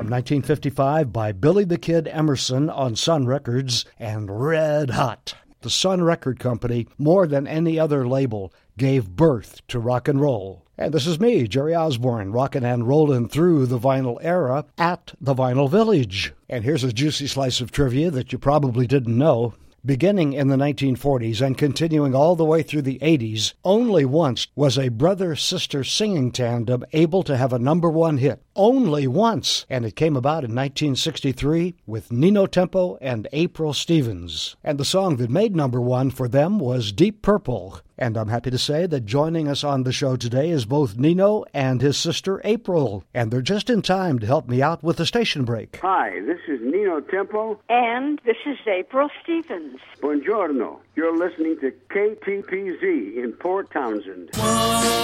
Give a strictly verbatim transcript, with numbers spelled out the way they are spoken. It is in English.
from nineteen fifty-five by Billy the Kid Emerson on Sun Records and Red Hot. The Sun Record Company, more than any other label, gave birth to rock and roll. And this is me, Jerry Osborne, rocking and rolling through the vinyl era at the Vinyl Village. And here's a juicy slice of trivia that you probably didn't know. Beginning in the nineteen forties and continuing all the way through the eighties, only once was a brother-sister singing tandem able to have a number one hit. Only once! And it came about in nineteen sixty-three with Nino Tempo and April Stevens. And the song that made number one for them was Deep Purple. And I'm happy to say that joining us on the show today is both Nino and his sister April. And they're just in time to help me out with the station break. Hi, this is Nino Tempo. And this is April Stevens. Buongiorno. You're listening to K T P Z in Port Townsend.